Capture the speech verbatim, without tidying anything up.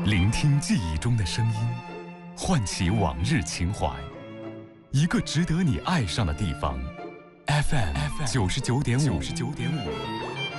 聆听记忆中的声音，唤起往日情怀。一个值得你爱上的地方 ，F M 九十九点五。